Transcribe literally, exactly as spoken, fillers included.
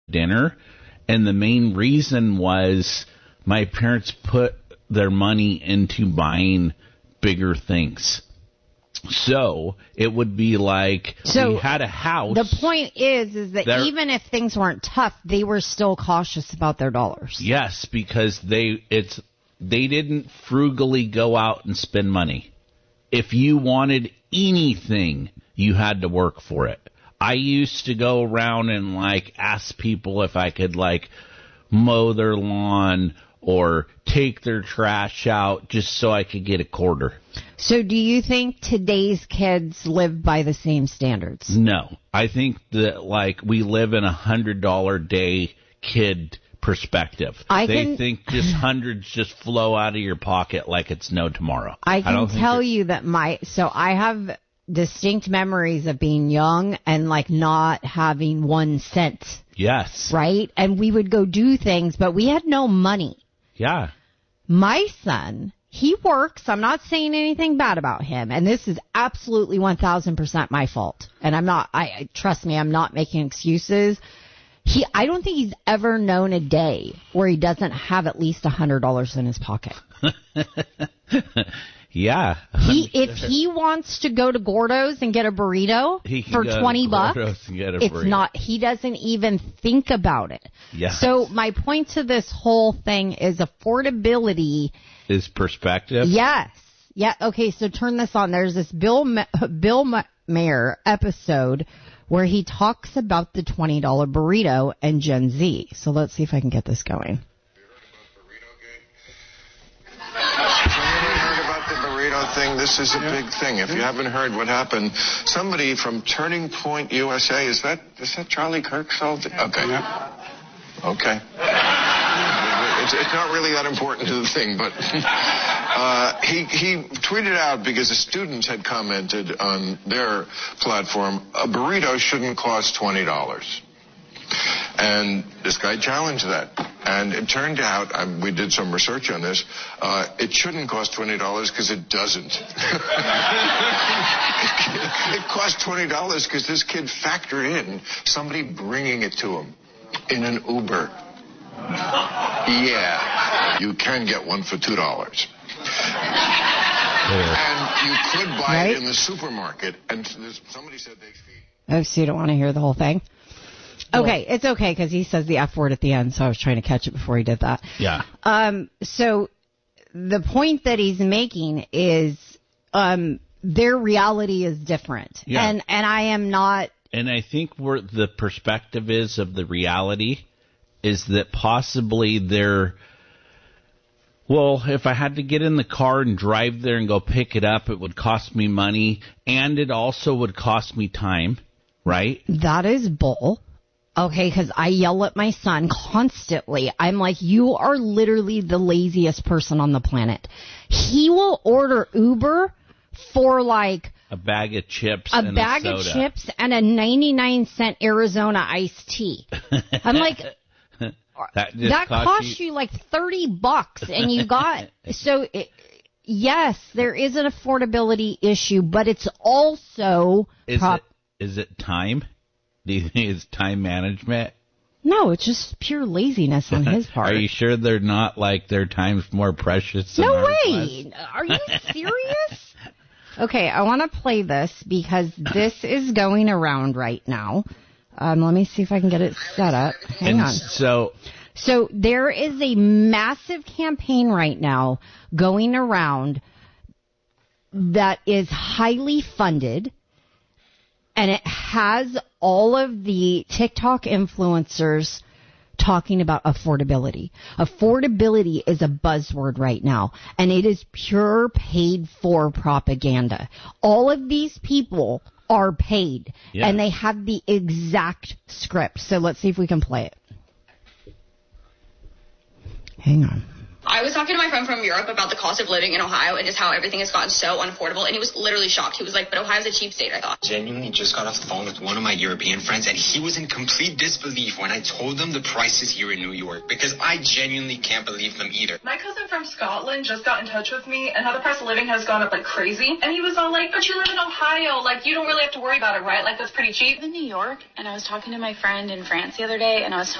dinner. And the main reason was my parents put their money into buying bigger things. So it would be like so we had a house. The point is, is that even if things weren't tough, they were still cautious about their dollars. Yes, because they it's they didn't frugally go out and spend money. If you wanted anything, you had to work for it. I used to go around and like ask people if I could like mow their lawn or take their trash out just so I could get a quarter. So do you think today's kids live by the same standards? No. I think that, like, we live in a one hundred dollars a day kid perspective. I they can, think just hundreds just flow out of your pocket like it's no tomorrow. I can I tell you that my... So I have distinct memories of being young and, like, not having one cent. Yes. Right? And we would go do things, but we had no money. Yeah. My son, he works. I'm not saying anything bad about him. And this is absolutely one thousand percent my fault. And I'm not, I trust me, I'm not making excuses. He, I don't think he's ever known a day where he doesn't have at least one hundred dollars in his pocket. Yeah. He, if he wants to go to Gordo's and get a burrito for twenty bucks, it's burrito. Not, he doesn't even think about it. Yeah. So my point to this whole thing is affordability. Is perspective? Yes. Yeah. Okay. So turn this on. There's this Bill, Bill Mayer episode where he talks about the twenty dollars burrito and Gen Z. So let's see if I can get this going. Thing. This is a big thing. If you haven't heard what happened, somebody from Turning Point U S A, is that is that Charlie Kirkfeld? Okay. Okay. It's, it's not really that important to the thing, but uh, he he tweeted out because the students had commented on their platform, a burrito shouldn't cost twenty dollars. And this guy challenged that. And it turned out, um, we did some research on this, uh, it shouldn't cost twenty dollars because it doesn't. it, it cost twenty dollars because this kid factored in somebody bringing it to him in an Uber. Yeah, you can get one for two dollars. And you could buy right? it in the supermarket. And somebody said they feed. Oh, so you don't want to hear the whole thing? Okay, it's okay because he says the F word at the end, so I was trying to catch it before he did that. Yeah. Um. So the point that he's making is um, their reality is different. Yeah. And, and I am not... And I think where the perspective is of the reality is that possibly they're... Well, if I had to get in the car and drive there and go pick it up, it would cost me money, and it also would cost me time, right? That is bull. Okay, because I yell at my son constantly. I'm like, you are literally the laziest person on the planet. He will order Uber for like... A bag of chips a and bag a of soda. chips and a ninety-nine cent Arizona iced tea. I'm like... that that costs you... you like thirty bucks, and you got... So, it, yes, there is an affordability issue, but it's also... Is, prop- it, is it time? Do you think it's time management? No, it's just pure laziness on his part. Are you sure they're not like their time's more precious than No ours way! was? Are you serious? Okay, I want to play this because this is going around right now. Um, let me see if I can get it set up. Hang and on. So, so there is a massive campaign right now going around that is highly funded, and it has all of the TikTok influencers talking about affordability. Affordability is a buzzword right now, and it is pure paid-for propaganda. All of these people are paid, yeah. and they have the exact script. So let's see if we can play it. Hang on. I was talking to my friend from Europe about the cost of living in Ohio and just how everything has gotten so unaffordable, and he was literally shocked. He was like, but Ohio's a cheap state, I thought. Genuinely just got off the phone with one of my European friends, and he was in complete disbelief when I told him the prices here in New York, because I genuinely can't believe them either. My cousin from Scotland just got in touch with me, and how the price of living has gone up like crazy, and he was all like, but you live in Ohio, like, you don't really have to worry about it, right? Like, that's pretty cheap. I live in New York, and I was talking to my friend in France the other day, and I was